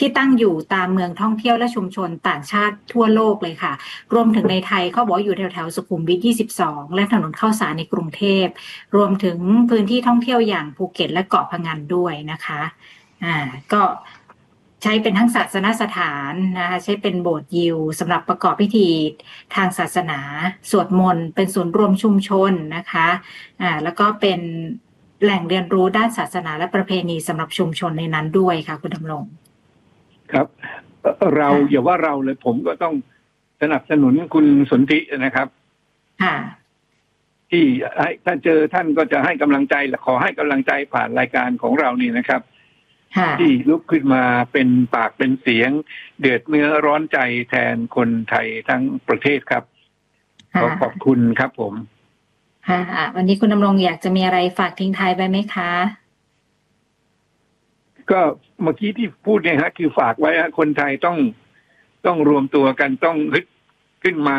ที่ตั้งอยู่ตามเมืองท่องเที่ยวและชุมชนต่างชาติทั่วโลกเลยค่ะรวมถึงในไทยเขาบอกอยู่แถวๆสุขุมวิท22และถนนข้าวสารในกรุงเทพรวมถึงพื้นที่ท่องเที่ยวอย่างภูเก็ตและเกาะพะงันด้วยนะคะก็ใช้เป็นทั้งศาสนสถานนะคะใช้เป็นโบสถ์ยิวสำหรับประกอบพิธีทางศาสนาสวดมนต์เป็นศูนย์รวมชุมชนนะคะแล้วก็เป็นแหล่งเรียนรู้ด้านศาสนาและประเพณีสำหรับชุมชนในนั้นด้วยค่ะคุณดำรงครับเราอย่าว่าเราเลยผมก็ต้องสนับสนุนคุณสนธินะครับที่ท่านเจอท่านก็จะให้กำลังใจและขอให้กำลังใจผ่านรายการของเรานี่นะครับที่ลุกขึ้นมาเป็นปากเป็นเสียงเดือดเนื้อร้อนใจแทนคนไทยทั้งประเทศครับขอบคุณครับผมวันนี้คุณดำรงอยากจะมีอะไรฝากทิ้งท้ายไปไหมคะก็เมื่อกี้ที่พูดเนี่ยฮะคือฝากไว้คนไทยต้องรวมตัวกันต้องฮึดขึ้นมา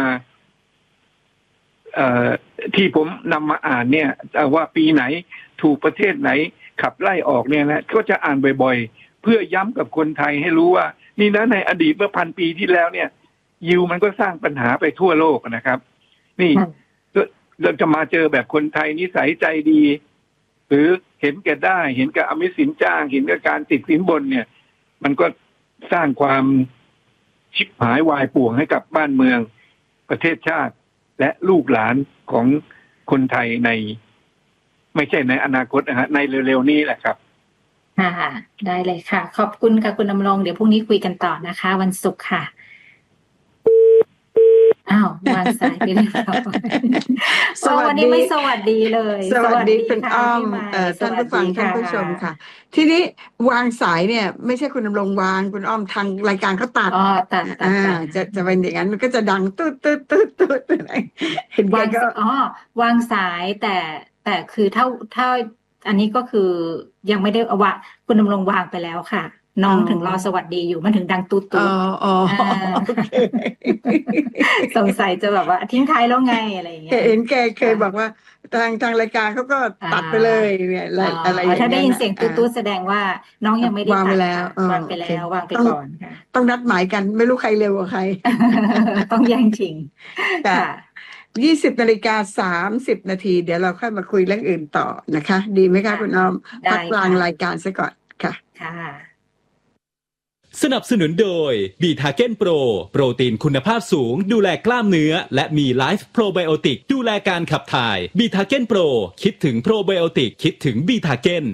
ที่ผมนำมาอ่านเนี่ยว่าปีไหนถูกประเทศไหนขับไล่ออกเนี่ยนะก็จะอ่านบ่อยๆเพื่อย้ำกับคนไทยให้รู้ว่านี่นะในอดีตเมื่อ1,000 ปีที่แล้วเนี่ยยิวมันก็สร้างปัญหาไปทั่วโลกนะครับนี่เราจะมาเจอแบบคนไทยนิสัยใจดีหรือเห็นแก่ได้เห็นแก่อมิตรสินจ้างเห็นแก่การติดสินบนเนี่ยมันก็สร้างความชิบหายวายป่วงให้กับบ้านเมืองประเทศชาติและลูกหลานของคนไทยในไม่ใช่ในอนาคตนะฮะในเร็วๆนี้แหละครับได้เลยค่ะขอบคุณค่ะคุณดำรงเดี๋ยวพรุ่งนี้คุยกันต่อนะคะวันศุกร์ค่ะวางสายไปเลยค่ะวันนี้ไม่สวัสดีเลยสวัสดีคุณอ้อมท่านผู้ฟังท่านผู้ชมค่ะทีนี้วางสายเนี่ยไม่ใช่คุณดำรงวางคุณอ้อมทางรายการเขาตัดจะเป็นอย่างนั้นมันก็จะดังตุ๊ดตุ๊ดตุ๊ดตุ๊ดเห็นวางสายแต่คือถ้าอันนี้ก็คือยังไม่ได้ว่าคุณดำรงวางไปแล้วค่ะน้องถึงรอสวัสดีอยู่มันถึงดังตุ๊ดตุ๊ดสงสัยจะแบบว่าทิ้งท้ายแล้วไงอะไรอย่างเงี้ยเห็นแกเคยบอกว่าทางรายการเขาก็ตัดไปเลยเนี่ยอะไรอย่างเงี้ยถ้าได้ยินเสียงตุ๊ดตุ๊ดแสดงว่าน้องยังไม่ได้วางไปแล้ววางไปแล้ววางไปก่อนค่ะต้องนัดหมายกันไม่รู้ใครเร็วกว่าใครต้องแย่งชิงค่ะ20:30 นาทีเดี๋ยวเราค่อยมาคุยเรื่องอื่นต่อนะคะดีไหมคะคุณอ้อมพักกลางรายการซะก่อนค่ะสนับสนุนโดยบีทาเก้นโปรโปรตีนคุณภาพสูงดูแลกล้ามเนื้อและมีไลฟ์โปรไบโอติกดูแลการขับถ่ายบีทาเก้นโปรคิดถึงโปรไบโอติกคิดถึงบีทาเก้น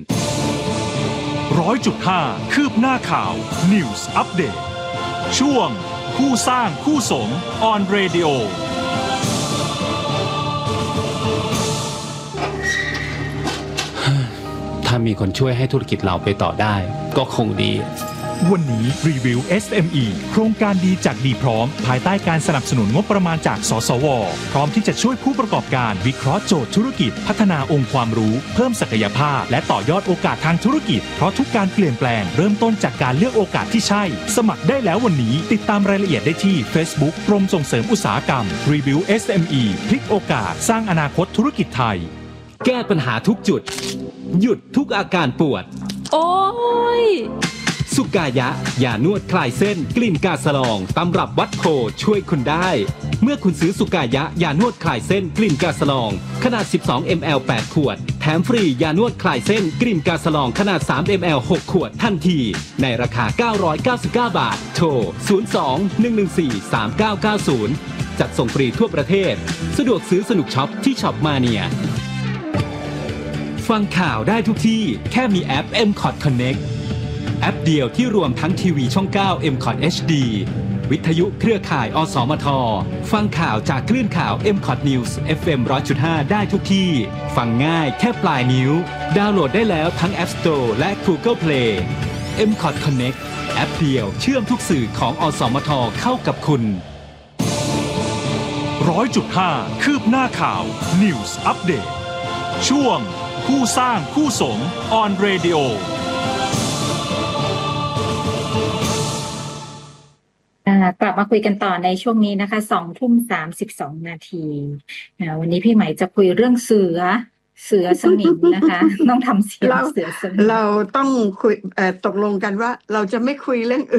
100.5 คืบหน้าข่าว News Update ช่วงคู่สร้างคู่สม On Radio ถ้ามีคนช่วยให้ธุรกิจเราไปต่อได้ก็คงดีวันนี้รีวิว SME โครงการดีจากดีพร้อมภายใต้การสนับสนุนงบประมาณจากสสว.พร้อมที่จะช่วยผู้ประกอบการวิเคราะห์โจทย์ธุรกิจพัฒนาองค์ความรู้เพิ่มศักยภาพและต่อยอดโอกาสทางธุรกิจเพราะทุกการเปลี่ยนแปลงเริ่มต้นจากการเลือกโอกาสที่ใช่สมัครได้แล้ววันนี้ติดตามรายละเอียดได้ที่ Facebook กรมส่งเสริมอุตสาหกรรมรีวิว SME พลิกโอกาสสร้างอนาคตธุรกิจไทยแก้ปัญหาทุกจุดหยุดทุกอาการปวดโอ้ยสุกายะยานวดคลายเส้นกลิ่นกาสลองตำรับวัดโพช่วยคุณได้เมื่อคุณซื้อสุกายะยานวดคลายเส้นกลิ่นกาสลองขนาด12 ml 8 ขวดแถมฟรียานวดคลายเส้นกลิ่นกาสลองขนาด3 ml 6 ขวดทันทีในราคา999 บาทโทร02-114-3990จัดส่งฟรีทั่วประเทศสะดวกซื้อสนุกช็อปที่ช็อปมาเนียฟังข่าวได้ทุกที่แค่มีแอป MCOT Connect แอปเดียวที่รวมทั้งทีวีช่อง 9 MCOT HD วิทยุเครือข่ายอสมทฟังข่าวจากคลื่นข่าว MCOT News FM 100.5 ได้ทุกที่ฟังง่ายแค่ปลายนิ้วดาวน์โหลดได้แล้วทั้ง App Store และ Google Play MCOT Connect แอปเดียวเชื่อมทุกสื่อของอสมทเข้ากับคุณ 100.5 คืบหน้าข่าว News Update ช่วงคู่สร้างคู่สม On Radio กลับมาคุยกันต่อในช่วงนี้นะคะ20:32 นาทีวันนี้พี่ใหม่จะคุยเรื่องเสือสมิงนะคะต้องทำเสียงเสือสมิงเราต้องคุยตกลงกันว่าเราจะไม่คุยเรื่อง